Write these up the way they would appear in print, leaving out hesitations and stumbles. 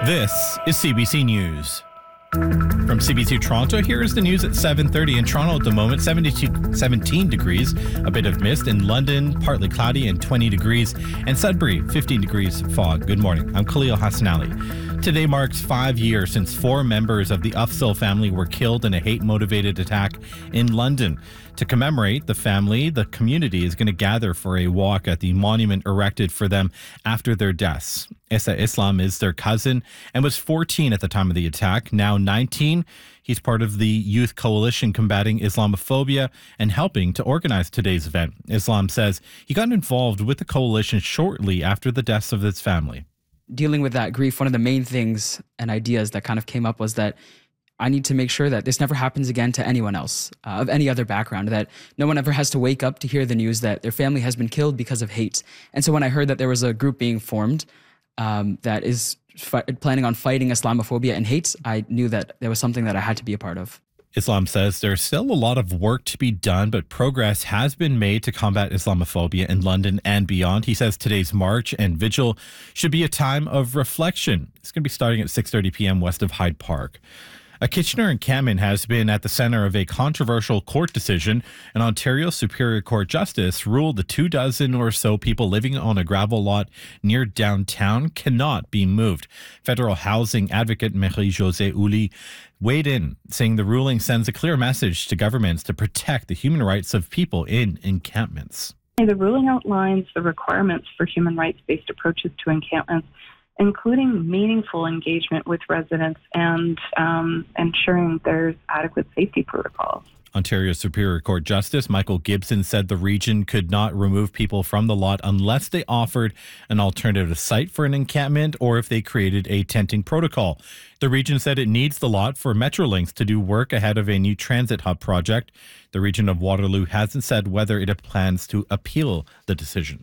This is CBC News. From CBC Toronto, here is the news at 7:30 in Toronto at the moment. 17 degrees, a bit of mist. In London, partly cloudy and 20 degrees. And Sudbury, 15 degrees fog. Good morning. I'm Khalil Hassan Ali. Today marks 5 years since 4 members of the Ufsil family were killed in a hate-motivated attack in London. To commemorate the family, the community is going to gather for a walk at the monument erected for them after their deaths. Issa Islam is their cousin and was 14 at the time of the attack, now 19. He's part of the Youth Coalition Combating Islamophobia and helping to organize today's event. Islam says he got involved with the coalition shortly after the deaths of his family. Dealing with that grief, one of the main things and ideas that kind of came up was that I need to make sure that this never happens again to anyone else of any other background, that no one ever has to wake up to hear the news that their family has been killed because of hate. And so when I heard that there was a group being formed that is planning on fighting Islamophobia and hate, I knew that there was something that I had to be a part of. Islam says there's still a lot of work to be done, but progress has been made to combat Islamophobia in London and beyond. He says today's march and vigil should be a time of reflection. It's going to be starting at 6:30 p.m. west of Hyde Park. A Kitchener encampment has been at the center of a controversial court decision. An Ontario Superior Court justice ruled the 24 or so people living on a gravel lot near downtown cannot be moved. Federal housing advocate Marie-Josée Houle weighed in, saying the ruling sends a clear message to governments to protect the human rights of people in encampments. The ruling outlines the requirements for human rights-based approaches to encampments, including meaningful engagement with residents and ensuring there's adequate safety protocols. Ontario Superior Court Justice Michael Gibson said the region could not remove people from the lot unless they offered an alternative site for an encampment or if they created a tenting protocol. The region said it needs the lot for Metrolinx to do work ahead of a new transit hub project. The region of Waterloo hasn't said whether it plans to appeal the decision.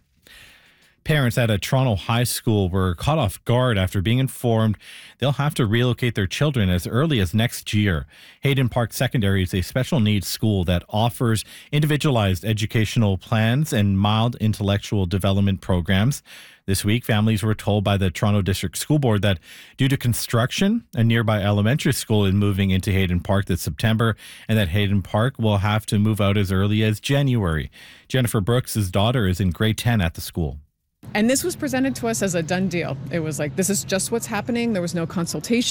Parents at a Toronto high school were caught off guard after being informed they'll have to relocate their children as early as next year. Hayden Park Secondary is a special needs school that offers individualized educational plans and mild intellectual development programs. This week, families were told by the Toronto District School Board that due to construction, a nearby elementary school is moving into Hayden Park this September, and that Hayden Park will have to move out as early as January. Jennifer Brooks' daughter is in grade 10 at the school. And this was presented to us as a done deal. It was like, this is just what's happening. There was no consultation.